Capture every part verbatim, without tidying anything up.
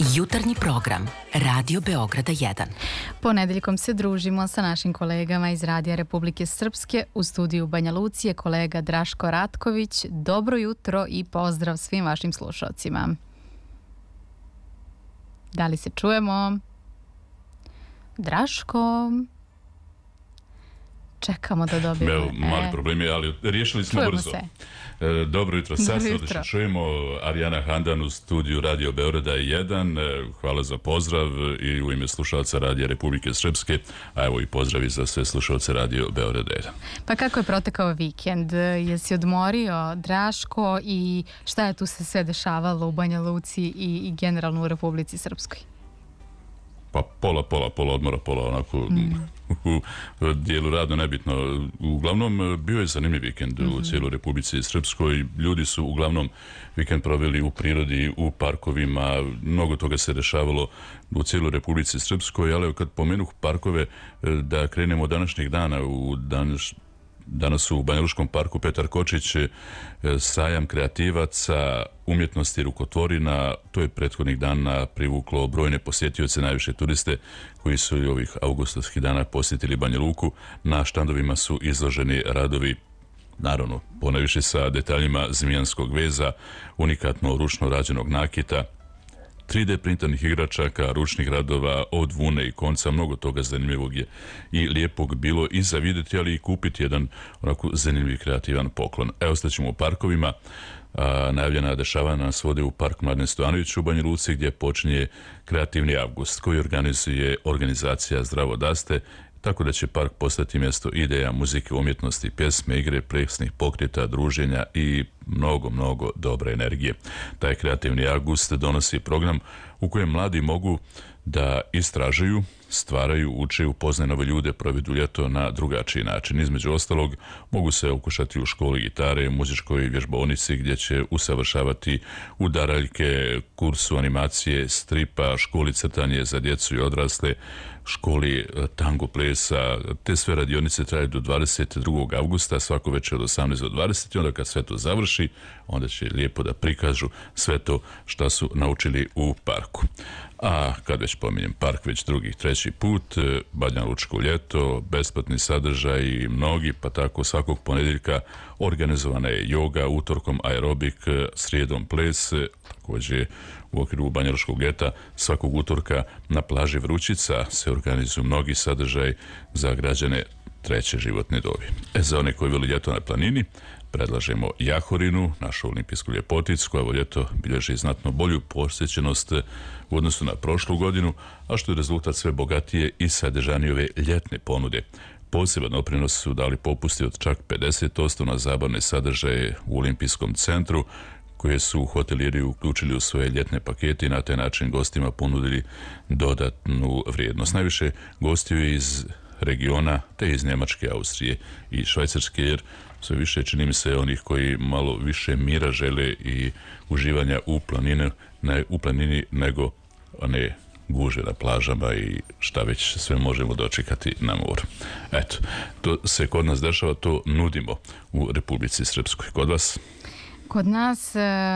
Jutarnji program Radio Beograda jedan. Ponedeljkom se družimo sa našim kolegama iz Radija Republike Srpske. U studiju Banja Luci je kolega Draško Ratković. Dobro jutro i pozdrav svim vašim slušalcima. Da li se čujemo? Draško... Čekamo da dobijemo. Evo, mali problemi, ali riješili smo čujemo brzo. Se. E, dobro jutro, sad se odlično čujemo. Arijana Handan u studiju Radio Beograda jedan. E, hvala za pozdrav i u ime slušalca Radija Republike Srpske, a evo i pozdravi za sve slušalce Radio Beograda jedan. Pa kako je protekao vikend? Jesi odmorio, Draško, i šta je tu se sve dešavalo u Banja Luci i, i generalno u Republici Srpskoj? Pa pola, pola, pola odmora, pola onako mm. u dijelu radno nebitno. Uglavnom bio je zanimljiv vikend mm-hmm. u cijeloj Republici Srpskoj. Ljudi su uglavnom vikend proveli u prirodi, u parkovima. Mnogo toga se dešavalo u cijeloj Republici Srpskoj, ali kad pomenuh parkove, da krenemo od današnjeg dana. U današ... Danas u Banja Lučkom parku Petar Kočić, sajam kreativaca, umjetnosti rukotvorina. To je prethodnih dana privuklo brojne posjetioce, najviše turiste koji su i ovih avgustovskih dana posjetili Banja Luku. Na štandovima su izloženi radovi, naravno ponajviše sa detaljima zmijanskog veza, unikatno ručno rađenog nakita, tri D printanih igračaka, ručnih radova od vune i konca. Mnogo toga zanimljivog je i lijepog bilo i za vidjeti, ali i kupiti jedan onako zanimljiv kreativan poklon. Evo, staćemo u parkovima. A, najavljena dešavanja nas vode u Park Mladen Stojanović u Banja Luci, gdje počinje kreativni avgust koji organizuje organizacija Zdravo daste, tako da će park postati mjesto ideja, muzike, umjetnosti, pjesme, igre, plesnih pokreta, druženja i mnogo, mnogo dobre energije. Taj kreativni avgust donosi program u kojem mladi mogu da istražuju, stvaraju, uče, upoznaju nove ljude, provedu ljeto na drugačiji način. Između ostalog, mogu se okušati u školi gitare, muzičkoj vježbaonici gdje će usavršavati udaraljke, kursu animacije, stripa, školi crtanje za djecu i odrasle, školi tango plesa. Te sve radionice traju do dvadeset drugog avgusta, svako večer od osamnaest do dvadeset, i onda kad sve to završi, onda će lijepo da prikažu sve to što su naučili u parku. A kad već pominjem park, već drugi, treći put, Banja Lučko ljeto, besplatni sadržaj i mnogi, pa tako svakog ponedjeljka organizovana je joga, utorkom aerobik, srijedom ples, također u okviru Banja Lučkog ljeta svakog utorka na plaži Vrućica se organizuju mnogi sadržaj za građane treće životne dobi. E, za one koji voli ljeto na planini, predlažemo Jahorinu, našu olimpijsku ljepoticu, koja ovo ljeto bilježi znatno bolju posjećenost u odnosu na prošlu godinu, a što je rezultat sve bogatije i sadržanije ove ljetne ponude. Poseban doprinos su dali popusti od čak pedeset posto na zabavne sadržaje u olimpijskom centru, koje su hotelijeri uključili u svoje ljetne pakete i na taj način gostima ponudili dodatnu vrijednost. Najviše gostiju iz regiona, te iz Njemačke, Austrije i Švajcarske, jer sve više čini mi se onih koji malo više mira žele i uživanja u planini, ne, u planini nego one guže na plažama i šta već sve možemo dočekati na moru. Eto, to se kod nas dešava, to nudimo u Republici Srpskoj. Kod vas? Kod nas e,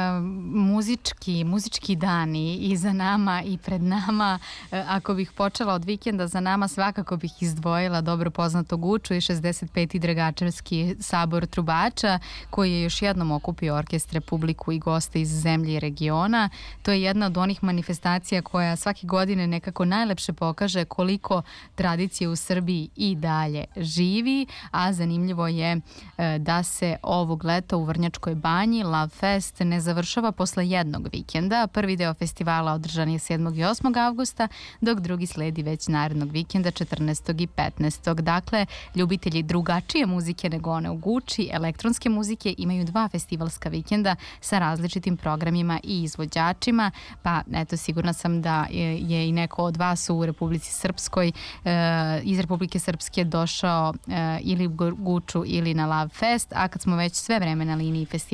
muzički, muzički dani i za nama i pred nama. E, ako bih počela od vikenda, za nama svakako bih izdvojila dobro poznato Guču i šezdeset peti Dragačevski sabor trubača, koji je još jednom okupio orkestre, publiku i goste iz zemlje i regiona. To je jedna od onih manifestacija koja svake godine nekako najlepše pokaže koliko tradicije u Srbiji i dalje živi, a zanimljivo je e, da se ovog leta u Vrnjačkoj banji Love Fest ne završava posle jednog vikenda. Prvi deo festivala održan je sedmog i osmog avgusta, dok drugi sledi već narednog vikenda četrnaestog i petnaestog Dakle, ljubitelji drugačije muzike nego one u Guči, elektronske muzike, imaju dva festivalska vikenda sa različitim programima i izvođačima, pa eto, sigurna sam da je, je i neko od vas u Republici Srpskoj, e, iz Republike Srpske došao e, ili u Guču ili na Love Fest, a kad smo već sve vreme na liniji festivala i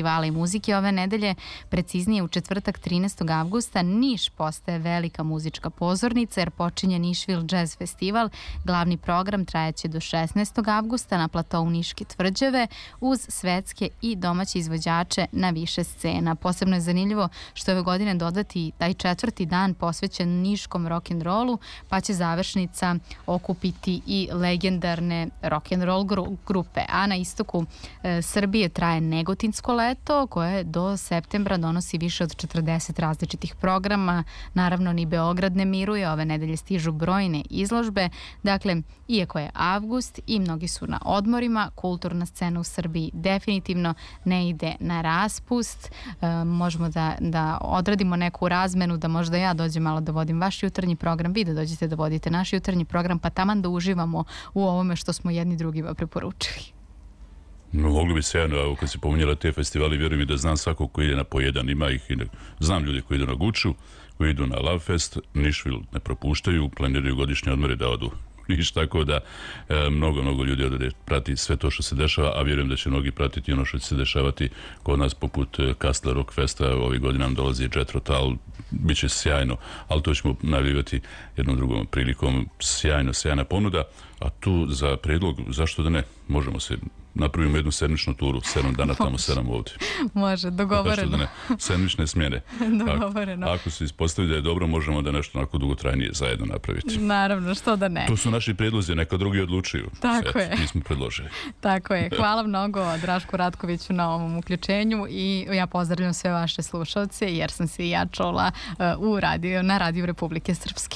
muzike ove nedelje. Preciznije, u četvrtak trinaestog avgusta Niš postaje velika muzička pozornica jer počinje Nišvil Jazz Festival. Glavni program trajaće do šesnaestog avgusta na platovu Niške tvrđave uz svetske i domaće izvođače na više scena. Posebno je zanimljivo što je ove godine dodati taj četvrti dan posvećen niškom rock'n'rollu, pa će završnica okupiti i legendarne rock'n'roll gru grupe. A na istoku e, Srbije traje Negotinsko leto koje do septembra donosi više od četrdeset različitih programa. Naravno, ni Beograd ne miruje, ove nedelje stižu brojne izložbe. Dakle, iako je avgust i mnogi su na odmorima, kulturna scena u Srbiji definitivno ne ide na raspust. E, možemo da, da odradimo neku razmenu, da možda ja dođem malo da vodim vaš jutarnji program, vi da dođete da vodite naš jutarnji program, pa taman da uživamo u ovome što smo jedni drugima preporučili. No, mogli bi sjajno, evo kad si pominjala te festivali, vjerujem i da znam svakog koji ide na pojedan, ima ih i ne, znam ljudi koji idu na Guču, koji idu na Lovefest, Nišvil ne propuštaju, planiraju godišnje odmore da odu Niš, tako da e, mnogo, mnogo ljudi odre prati sve to što se dešava, a vjerujem da će mnogi pratiti ono što će se dešavati kod nas poput Kastle Rock Festa. Ovih godina nam dolazi Jethro Tull, bit će sjajno, ali to ćemo najavljivati jednom drugom prilikom. Sjajno, sjajna ponuda, a tu za predlog, zašto da ne, možemo se napravimo jednu sedmičnu turu, sedam dana tamo, sedam ovdje. Može, dogovoreno. Zašto da ne, sedmične smjene. Dogovoreno. Ako, ako se ispostavi da je dobro, možemo da nešto onako dugotrajnije zajedno napraviti. Naravno, što da ne. To su naši predlozi, neka drugi odlučuju. Tako Sve, je. Mi smo predložili. Tako je. Hvala mnogo Drašku Ratkoviću na ovom uključenju i ja pozdravljam sve vaše slušalce jer sam se i ja čula u radio, na radiju Republike Srpske.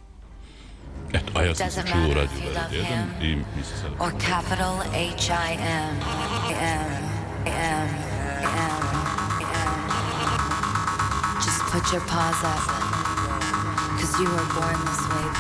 Eto, a ja sam se čuo u radiju jedan i mi se sada... Or capital H I M M M M M. Just put your paws up, cause you were born this way.